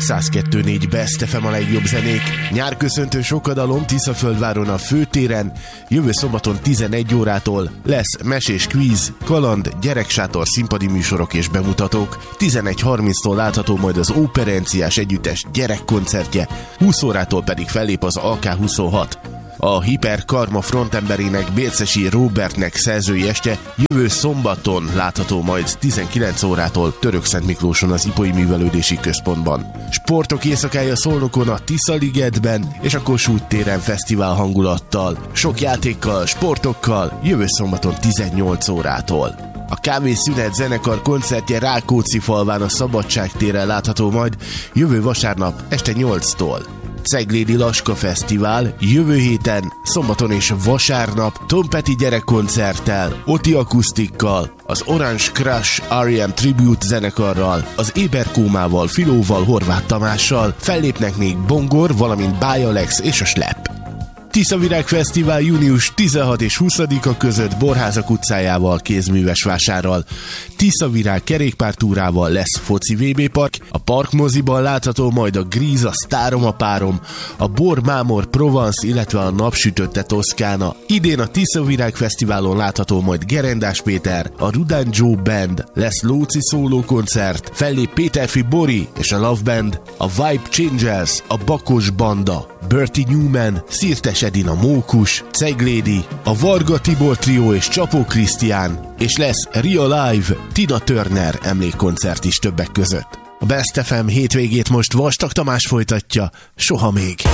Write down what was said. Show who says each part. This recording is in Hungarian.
Speaker 1: 102.4 Best FM a legjobb zenék. Nyárköszöntő sokadalom Tiszaföldváron a főtéren. Jövő szombaton 11 órától lesz mesés kvíz, kaland, gyereksátor, színpadi műsorok és bemutatók. 11:30-tól látható majd az Operenciás Együttes gyerekkoncertje, 20 órától pedig fellép az AK26. A Hiperkarma frontemberének, Bércesi Róbertnek szerzői este jövő szombaton látható majd 19 órától Törökszentmiklóson az Ipoly Művelődési Központban. Sportok éjszakája Szolnokon a Tiszaligetben és a Kossuth téren fesztivál hangulattal, sok játékkal, sportokkal jövő szombaton 18 órától. A Kávészünet zenekar koncertje Rákóczifalván a Szabadság téren látható majd jövő vasárnap este 8-tól. Ceglédi Laska Fesztivál jövő héten, szombaton és vasárnap Tom Petty gyerekkoncerttel, Oti akusztikkal, az Orange Crush R.E.M. Tribute zenekarral, az Éberkómával, Filóval, Horváth Tamással, fellépnek még Bongor, valamint Báj Alex és a Slep. Tiszavirág Fesztivál június 16 és 20-a között Borházak utcájával, kézműves vásárral. Tiszavirág kerékpártúrával lesz foci VB park, a parkmoziban látható majd a Gríz, a Sztárom a párom, a Bor Mámor Provence, illetve a Napsütötte Toszkána. Idén a Tiszavirág Fesztiválon látható majd Gerendás Péter, a Rudán Joe Band, lesz Lóci szóló koncert, fellép Péterfi Bori és a Love Band, a Vibe Changers, a Bakos Banda, Bertie Newman, Szirtes Edina Mókus, Ceglédi, a Varga Tibor Trio és Csapó Krisztián, és lesz Ria Live, Tina Turner emlékkoncert is többek között. A Best FM hétvégét most Vastag Tamás folytatja, soha még.